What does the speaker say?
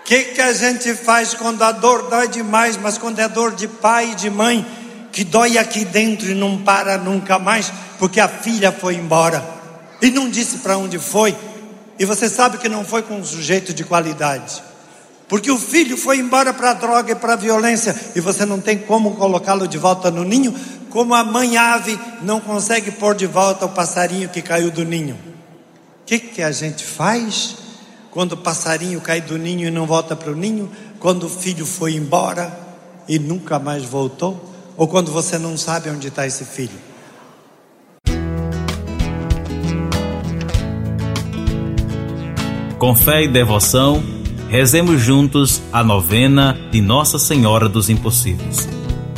que a gente faz quando a dor dói demais, mas quando é dor de pai e de mãe, que dói aqui dentro e não para nunca mais, porque a filha foi embora e não disse para onde foi, e você sabe que não foi com um sujeito de qualidade, porque o filho foi embora para a droga e para a violência, e você não tem como colocá-lo de volta no ninho, como a mãe ave não consegue pôr de volta o passarinho que caiu do ninho. O que a gente faz quando o passarinho cai do ninho e não volta para o ninho? Quando o filho foi embora e nunca mais voltou? Ou quando você não sabe onde está esse filho? Com fé e devoção, rezemos juntos a novena de Nossa Senhora dos Impossíveis.